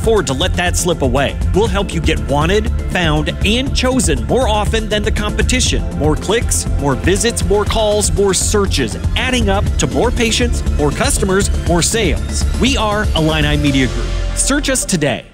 afford to let that slip away. We'll help you get wanted, found, and chosen more often than the competition. More clicks, more visits, more calls, more searches, adding up to more patients, more customers, more sales. We are Illini Media Group. Search us today.